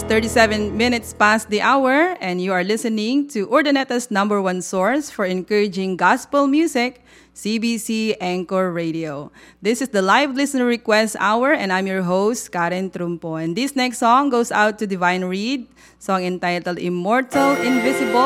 37 minutes past the hour, and you are listening to Urdaneta's number one source for encouraging gospel music, CBC Anchor Radio. This is the live listener request hour, and I'm your host, Karen Trumpo. And this next song goes out to Divine Reed, song entitled Immortal Invisible.